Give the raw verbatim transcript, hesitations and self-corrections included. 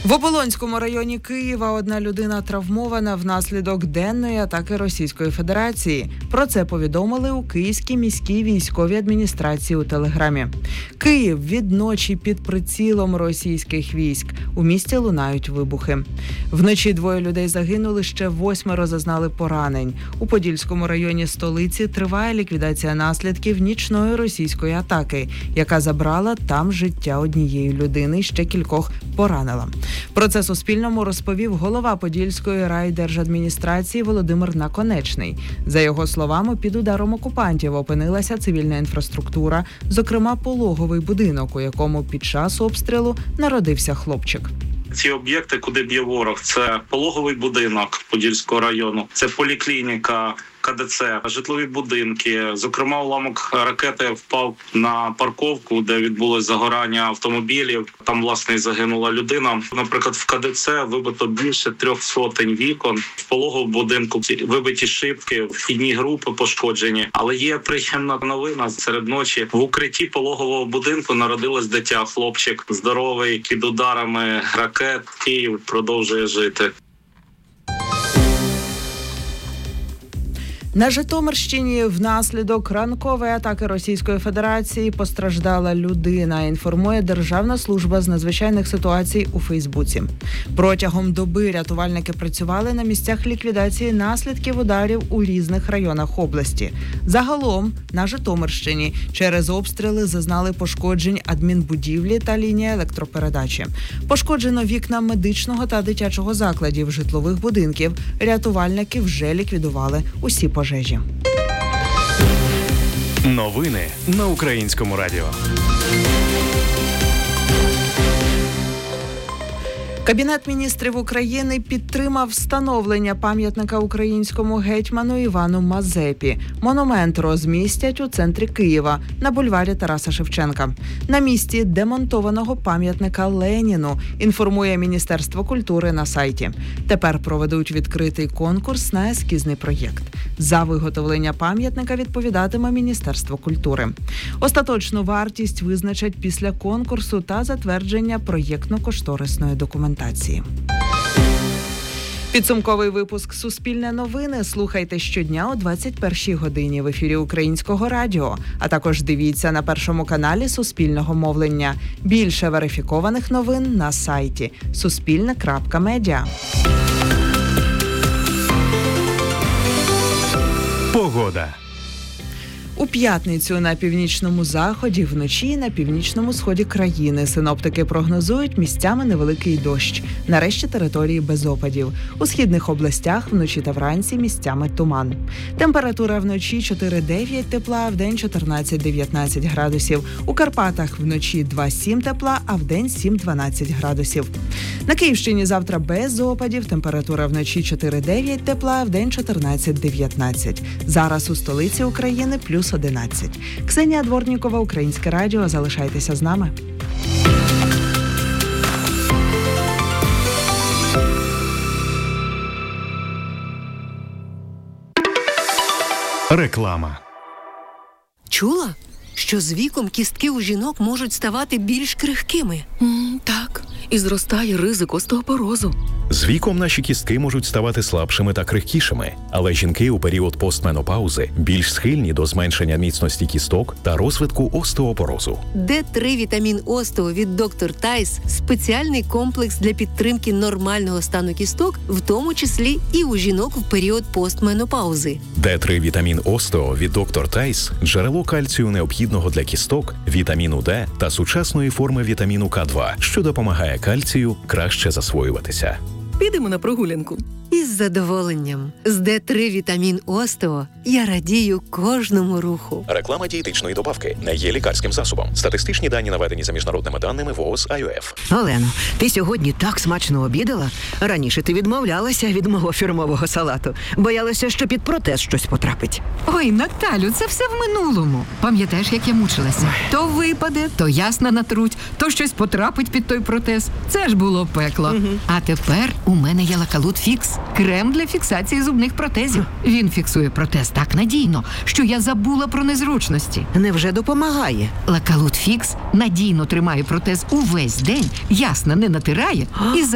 В Оболонському районі Києва одна людина травмована внаслідок денної атаки Російської Федерації. Про це повідомили у Київській міській військовій адміністрації у Телеграмі. Київ від ночі під прицілом російських військ. У місті лунають вибухи. Вночі двоє людей загинули, ще восьмеро зазнали поранень. У Подільському районі столиці триває ліквідація наслідків нічної російської атаки, яка забрала там життя однієї людини і ще кількох поранила. Про це Суспільному розповів голова Подільської райдержадміністрації Володимир Наконечний. За його словами, під ударом окупантів опинилася цивільна інфраструктура, зокрема пологовий будинок, у якому під час обстрілу народився хлопчик. Ці об'єкти, куди б'є ворог, це пологовий будинок Подільського району, це поліклініка, ка де це, житлові будинки. Зокрема, уламок ракети впав на парковку, де відбулось загорання автомобілів. Там, власне, і загинула людина. Наприклад, в ка де це вибито більше трьох сотень вікон. В пологовому будинку вибиті шибки, вхідні групи пошкоджені. Але є приємна новина. Серед ночі в укритті пологового будинку народилось дитя. Хлопчик здоровий, під ударами ракет. Київ продовжує жити. На Житомирщині внаслідок ранкової атаки Російської Федерації постраждала людина, інформує Державна служба з надзвичайних ситуацій у Фейсбуці. Протягом доби рятувальники працювали на місцях ліквідації наслідків ударів у різних районах області. Загалом на Житомирщині через обстріли зазнали пошкоджень адмінбудівлі та лінія електропередачі. Пошкоджено вікна медичного та дитячого закладів, житлових будинків. Рятувальники вже ліквідували усі пожежі. Новини на Українському радіо. Кабінет міністрів України підтримав встановлення пам'ятника українському гетьману Івану Мазепі. Монумент розмістять у центрі Києва на бульварі Тараса Шевченка. На місці демонтованого пам'ятника Леніну, інформує Міністерство культури на сайті. Тепер проведуть відкритий конкурс на ескізний проєкт. За виготовлення пам'ятника відповідатиме Міністерство культури. Остаточну вартість визначать після конкурсу та затвердження проєктно-кошторисної документації. Підсумковий випуск «Суспільне новини» слухайте щодня о двадцять першій годині в ефірі Українського радіо, а також дивіться на Першому каналі Суспільного мовлення. Більше верифікованих новин на сайті суспільне крапка медіа. Погода. У п'ятницю на північному заході, вночі на північному сході країни синоптики прогнозують місцями невеликий дощ. На решті території без опадів. У східних областях вночі та вранці місцями туман. Температура вночі чотири-дев'ять тепла, а вдень чотирнадцять-дев'ятнадцять градусів. У Карпатах вночі два-сім тепла, а вдень сім-дванадцять градусів. На Київщині завтра без опадів. Температура вночі чотири-дев'ять тепла, а вдень чотирнадцять-дев'ятнадцять. Зараз у столиці України плюс одинадцять. Ксенія Дворнікова, Українське радіо. Залишайтеся з нами. Реклама. Чула, що з віком кістки у жінок можуть ставати більш крихкими? Mm, так, і зростає ризик остеопорозу. З віком наші кістки можуть ставати слабшими та крихкішими, але жінки у період постменопаузи більш схильні до зменшення міцності кісток та розвитку остеопорозу. Д три вітамін Остео від доктор Тайс – спеціальний комплекс для підтримки нормального стану кісток, в тому числі і у жінок в період постменопаузи. Д три вітамін Остео від доктор Тайс – джерело кальцію необхідного для кісток, вітаміну Д та сучасної форми вітаміну Ка два, що допомагає кальцію краще засвоюватися. Підемо на прогулянку. Із задоволенням. З Д три вітамін Остео я радію кожному руху. Реклама дієтичної добавки не є лікарським засобом. Статистичні дані наведені за міжнародними даними ВООЗ ай о еф. Олено, ти сьогодні так смачно обідала. Раніше ти відмовлялася від мого фірмового салату. Боялася, що під протез щось потрапить. Ой, Наталю, це все в минулому. Пам'ятаєш, як я мучилася? То випаде, то ясно натруть, то щось потрапить під той протез. Це ж було пекло. Угу. А тепер у мене є Лакалут Фікс. Крем для фіксації зубних протезів. Він фіксує протез так надійно, що я забула про незручності. Невже допомагає? Лакалут Фікс надійно тримає протез увесь день, ясно не натирає і